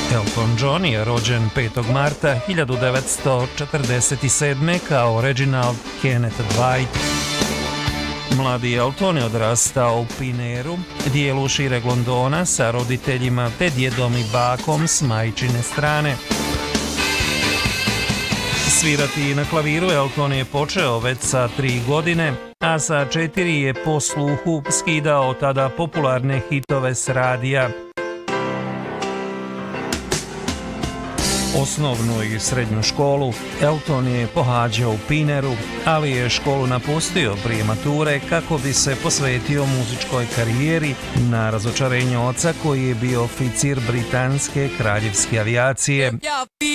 Elton John je rođen 5. marta 1947. kao Reginald Kenneth Dwight. Mladi Elton je odrastao u Pineru, dijelu šireg Londona sa roditeljima te djedom i bakom s majčine strane. Svirati na klaviru Elton je počeo već sa 3 godine, a sa 4 je po sluhu skidao tada popularne hitove s radija. Osnovnu i srednju školu Elton je pohađao u Pineru, ali je školu napustio prije mature kako bi se posvetio muzičkoj karijeri na razočarenje oca koji je bio oficir britanske kraljevske avijacije.